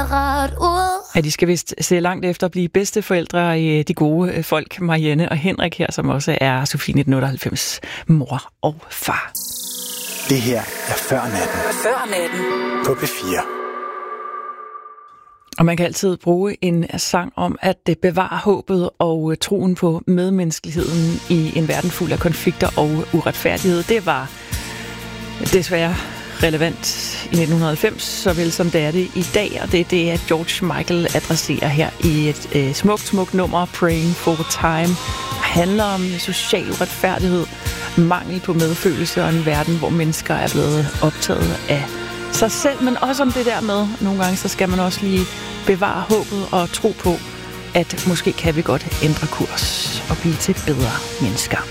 rart ud. Ja, de skal vist se langt efter at blive bedsteforældre i de gode folk, Marianne og Henrik her, som også er Sofie 1998 mor og far. Det her er Før Natten. Før natten. På P4. Og man kan altid bruge en sang om at bevare håbet og troen på medmenneskeligheden i en verden fuld af konflikter og uretfærdighed. Det var desværre relevant i 1990, såvel som det er det i dag, og det er det, at George Michael adresserer her i et smukt nummer, Praying for Time. Det handler om social uretfærdighed, mangel på medfølelse og en verden, hvor mennesker er blevet optaget af sig selv, men også om det der med, nogle gange så skal man også lige bevare håbet og tro på, at måske kan vi godt ændre kurs og blive til bedre mennesker.